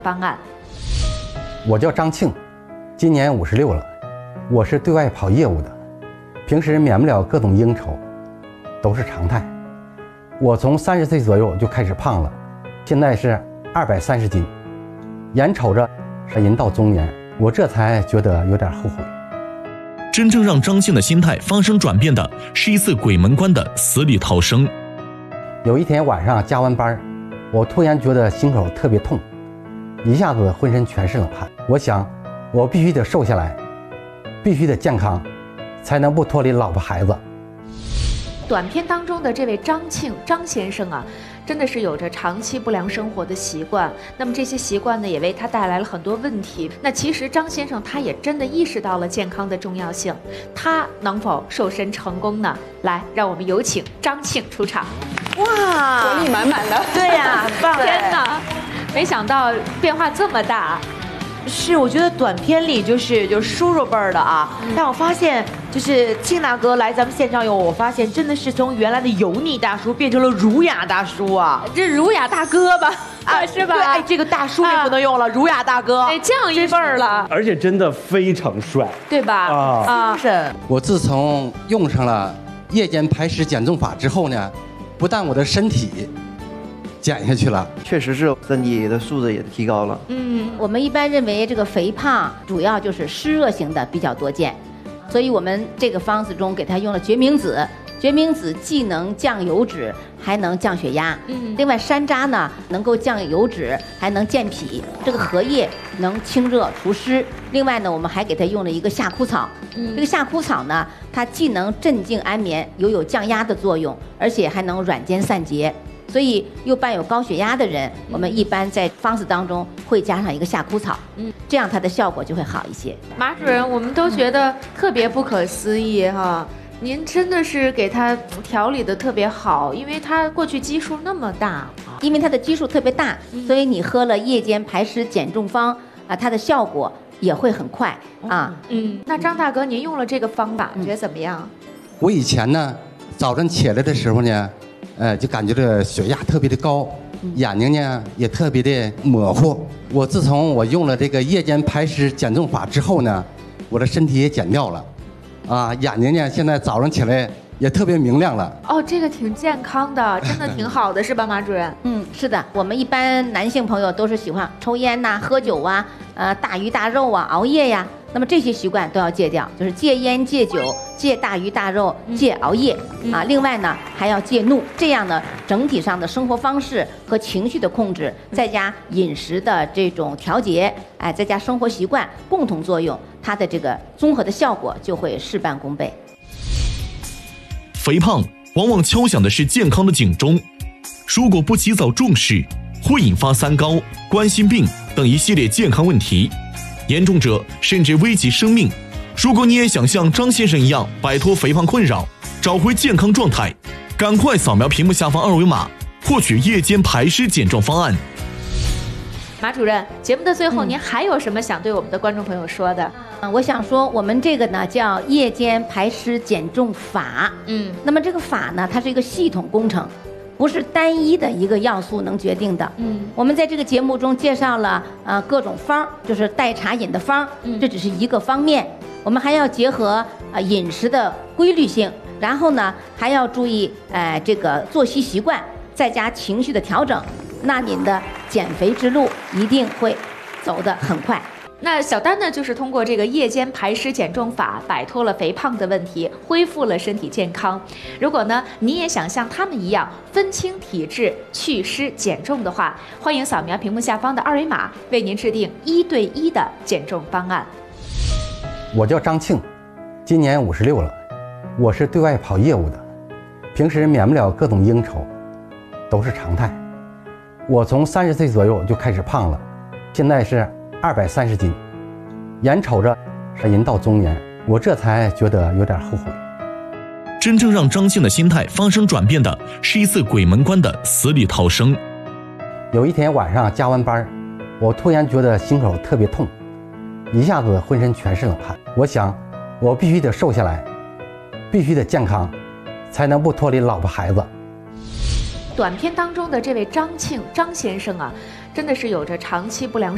方案。 我叫张庆，今年56了，我是对外跑业务的，平时免不了各种应酬，都是常态。我从30岁左右就开始胖了，现在是230斤，眼瞅着人到中年，我这才觉得有点后悔。 真正让张庆的心态发生转变的是一次鬼门关的死里逃生。 有一天晚上加完班，我突然觉得心口特别痛，一下子浑身全是冷汗。我想，我必须得瘦下来，必须得健康，才能不脱离老婆孩子。 短片当中的这位张庆张先生啊，真的是有着长期不良生活的习惯。那么这些习惯呢，也为他带来了很多问题。那其实张先生他也真的意识到了健康的重要性，他能否瘦身成功呢？来，让我们有请张庆出场。 哇，活力满满的。 对呀，很棒！ 天哪，没想到变化这么大。 是，我觉得短片里就是叔叔辈儿的啊，但我发现就是庆大哥来咱们现场以后，我发现真的是从原来的油腻大叔变成了儒雅大叔啊， 这儒雅大哥吧，是吧？ 对，哎，这个大叔也不能用了，儒雅大哥， 哎，降一辈儿了， 而且真的非常帅， 对吧？ 啊， 是。 我自从用上了夜间排湿减重法之后呢，不但我的身体减下去了， 确实是身体的素质也提高了。 我们一般认为这个肥胖主要就是湿热型的比较多见，所以我们这个方子中给它用了决明子。决明子既能降油脂，还能降血压。另外山楂呢能够降油脂，还能健脾。这个荷叶能清热除湿。另外呢，我们还给它用了一个夏枯草。这个夏枯草呢，它既能镇静安眠，又有降压的作用，而且还能软坚散结。所以又伴有高血压的人，我们一般在方子当中会加上一个夏枯草，这样它的效果就会好一些。 马主任，我们都觉得特别不可思议哈，您真的是给他调理的特别好，因为他过去基数那么大， 因为它的基数特别大，所以你喝了夜间排湿减重方啊，它的效果也会很快啊。 那张大哥，您用了这个方法，觉得怎么样？ 我以前呢，早晨起来的时候呢，就感觉这血压特别的高，眼睛呢也特别的模糊。我自从我用了这个夜间排湿减重法之后呢，我的身体也减掉了，眼睛呢现在早上起来也特别明亮了。 哦，这个挺健康的，真的挺好的，是吧，马主任？ 是的，我们一般男性朋友都是喜欢抽烟呐、喝酒啊、大鱼大肉啊、熬夜呀。那么这些习惯都要戒掉，就是戒烟、戒酒、戒大鱼大肉、戒熬夜啊。另外呢，还要戒怒。这样呢，整体上的生活方式和情绪的控制，再加饮食的这种调节，再加生活习惯共同作用，它的这个综合的效果就会事半功倍。 肥胖往往敲响的是健康的警钟，如果不及早重视，会引发三高、冠心病等一系列健康问题，严重者甚至危及生命。如果你也想像张先生一样摆脱肥胖困扰，找回健康状态，赶快扫描屏幕下方2维码，获取夜间排湿减重方案。 马主任，节目的最后，您还有什么想对我们的观众朋友说的？ 我想说，我们这个呢叫夜间排湿减重法。那么这个法呢，它是一个系统工程，不是单一的一个要素能决定的。我们在这个节目中介绍了各种方，就是代茶饮的方，这只是一个方面。我们还要结合饮食的规律性，然后呢还要注意这个作息习惯，再加情绪的调整，那您的减肥之路一定会走得很快。 那小丹呢，就是通过这个夜间排湿减重法，摆脱了肥胖的问题，恢复了身体健康。如果呢，你也想像他们一样分清体质、祛湿减重的话，欢迎扫描屏幕下方的2维码，为您制定1对1的减重方案。 我叫张庆，今年56了，我是对外跑业务的，平时免不了各种应酬，都是常态。我从30岁左右就开始胖了，现在是230斤，眼瞅着人到中年，我这才觉得有点后悔。 真正让张庆的心态发生转变的是一次鬼门关的死里逃生。 有一天晚上加完班，我突然觉得心口特别痛，一下子浑身全是冷汗。我想，我必须得瘦下来，必须得健康，才能不脱离老婆孩子。 短片当中的这位张庆张先生啊，真的是有着长期不良